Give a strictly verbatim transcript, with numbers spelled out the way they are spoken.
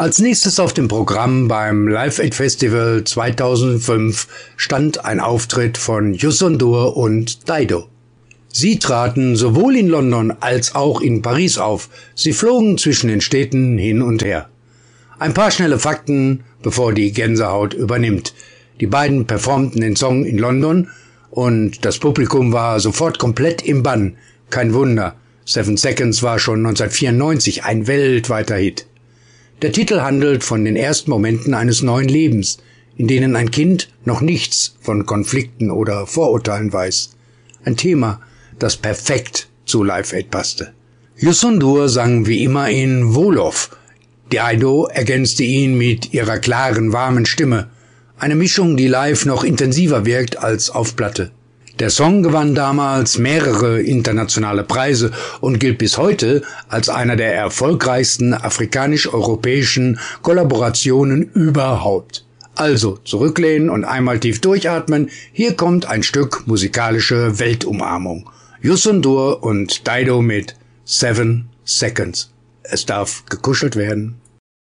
Als nächstes auf dem Programm beim Live Aid Festival zweitausendfünf stand ein Auftritt von Youssou N'Dour und Dido. Sie traten sowohl in London als auch in Paris auf. Sie flogen zwischen den Städten hin und her. Ein paar schnelle Fakten, bevor die Gänsehaut übernimmt. Die beiden performten den Song in London und das Publikum war sofort komplett im Bann. Kein Wunder, Seven Seconds war schon neunzehnhundertvierundneunzig ein weltweiter Hit. Der Titel handelt von den ersten Momenten eines neuen Lebens, in denen ein Kind noch nichts von Konflikten oder Vorurteilen weiß. Ein Thema, das perfekt zu Live Aid passte. Youssou N'Dour sang wie immer in Wolof. Dido ergänzte ihn mit ihrer klaren, warmen Stimme. Eine Mischung, die live noch intensiver wirkt als auf Platte. Der Song gewann damals mehrere internationale Preise und gilt bis heute als einer der erfolgreichsten afrikanisch-europäischen Kollaborationen überhaupt. Also zurücklehnen und einmal tief durchatmen. Hier kommt ein Stück musikalische Weltumarmung. Youssou N'Dour und Dido mit Seven Seconds. Es darf gekuschelt werden.